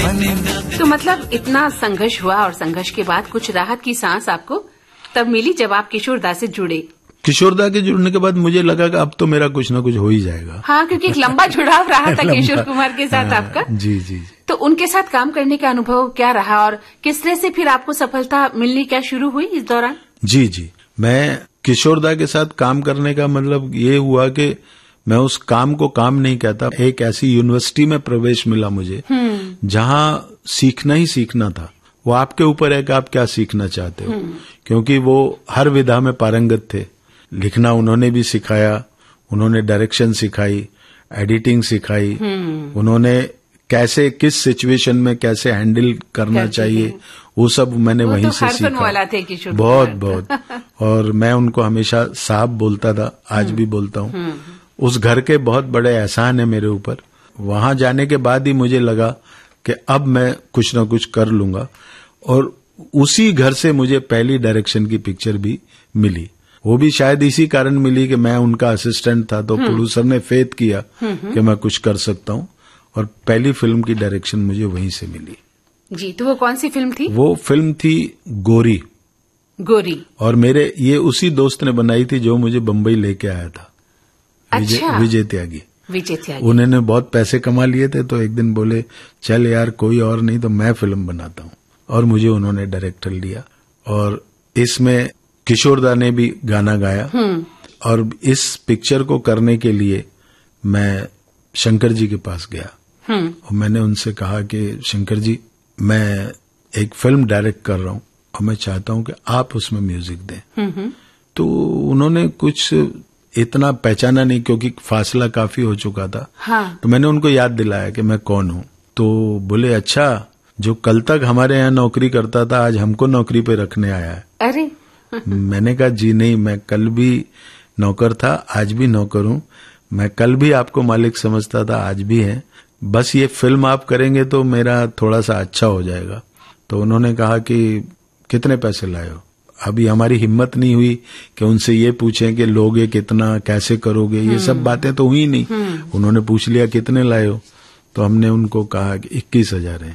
तो मतलब इतना संघर्ष हुआ और संघर्ष के बाद कुछ राहत की सांस आपको तब मिली जब आप किशोर दा से जुड़े। किशोर दा के जुड़ने के बाद मुझे लगा कि अब तो मेरा कुछ ना कुछ हो ही जाएगा। हाँ, क्योंकि एक लंबा जुड़ाव रहा था किशोर कुमार के साथ आपका। जी जी। तो उनके साथ काम करने का अनुभव क्या रहा और किस तरह से फिर आपको सफलता मिलनी क्या शुरू हुई इस दौरान? जी जी, मैं किशोर दा के साथ काम करने का मतलब ये हुआ कि मैं उस काम को काम नहीं कहता, एक ऐसी यूनिवर्सिटी में प्रवेश मिला मुझे जहां सीखना ही सीखना था। वो आपके ऊपर है कि आप क्या सीखना चाहते हो, क्योंकि वो हर विधा में पारंगत थे। लिखना उन्होंने भी सिखाया, उन्होंने डायरेक्शन सिखाई, एडिटिंग सिखाई, उन्होंने कैसे किस सिचुएशन में कैसे हैंडल करना चाहिए वो सब मैंने वहीं से सीखा। वाला थे किशोर बहुत बहुत और मैं उनको हमेशा साहब बोलता था, आज भी बोलता हूँ। उस घर के बहुत बड़े एहसान है मेरे ऊपर। वहां जाने के बाद ही मुझे लगा कि अब मैं कुछ ना कुछ कर लूंगा, और उसी घर से मुझे पहली डायरेक्शन की पिक्चर भी मिली। वो भी शायद इसी कारण मिली कि मैं उनका असिस्टेंट था, तो प्रोड्यूसर ने फेथ किया कि मैं कुछ कर सकता हूँ, और पहली फिल्म की डायरेक्शन मुझे वहीं से मिली। जी, तो वो कौन सी फिल्म थी? वो फिल्म थी गोरी। गोरी। और मेरे ये उसी दोस्त ने बनाई थी जो मुझे बम्बई लेके आया था। अच्छा। विजय त्यागी। विजय त्यागी। उन्होंने बहुत पैसे कमा लिए थे, तो एक दिन बोले चल यार कोई और नहीं तो मैं फिल्म बनाता हूँ, और मुझे उन्होंने डायरेक्टर लिया। और इसमें किशोर दा ने भी गाना गाया। और इस पिक्चर को करने के लिए मैं शंकर जी के पास गया और मैंने उनसे कहा कि शंकर जी, मैं एक फिल्म डायरेक्ट कर रहा हूँ और मैं चाहता हूँ कि आप उसमें म्यूजिक दें। तो उन्होंने कुछ इतना पहचाना नहीं, क्योंकि फासला काफी हो चुका था। हाँ। तो मैंने उनको याद दिलाया कि मैं कौन हूँ। तो बोले अच्छा, जो कल तक हमारे यहाँ नौकरी करता था आज हमको नौकरी पे रखने आया है। अरे मैंने कहा जी नहीं, मैं कल भी नौकर था, आज भी नौकर हूँ। मैं कल भी आपको मालिक समझता था, आज भी है। बस ये फिल्म आप करेंगे तो मेरा थोड़ा सा अच्छा हो जाएगा। तो उन्होंने कहा कि कितने पैसे लाए हो? अभी हमारी हिम्मत नहीं हुई कि उनसे ये पूछें कि लोगे कितना, कैसे करोगे, ये सब बातें तो हुई नहीं। उन्होंने पूछ लिया कितने लाए हो, तो हमने उनको कहा कि 21,000 है।